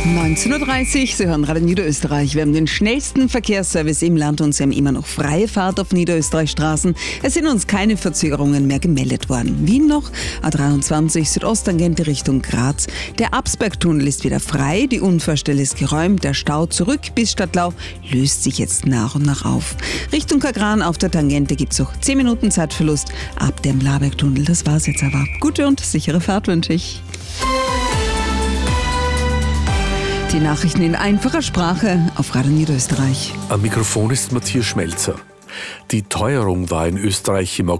19.30 Uhr, Sie hören Radio Niederösterreich. Wir haben den schnellsten Verkehrsservice im Land und Sie haben immer noch freie Fahrt auf Niederösterreich-Straßen. Es sind uns keine Verzögerungen mehr gemeldet worden. Wien noch, A23 Südosttangente Richtung Graz. Der Absbergtunnel ist wieder frei, die Unfallstelle ist geräumt, der Stau zurück bis Stadtlau löst sich jetzt nach und nach auf. Richtung Kagran auf der Tangente gibt es noch 10 Minuten Zeitverlust ab dem Labergtunnel. Das war's jetzt aber. Gute und sichere Fahrt wünsche ich. Die Nachrichten in einfacher Sprache auf Radio Niederösterreich. Am Mikrofon ist Matthias Schmelzer. Die Teuerung war in Österreich im August